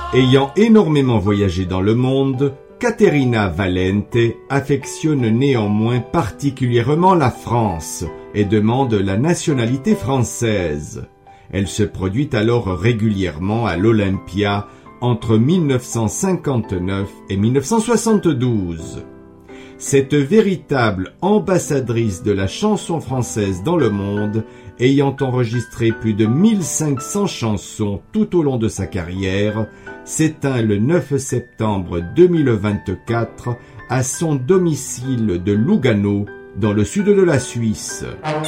Ayant énormément voyagé dans le monde, Caterina Valente affectionne néanmoins particulièrement la France et demande la nationalité française. Elle se produit alors régulièrement à l'Olympia entre 1959 et 1972. Cette véritable ambassadrice de la chanson française dans le monde, ayant enregistré plus de 1500 chansons tout au long de sa carrière, s'éteint le 9 septembre 2024 à son domicile de Lugano, dans le sud de la Suisse.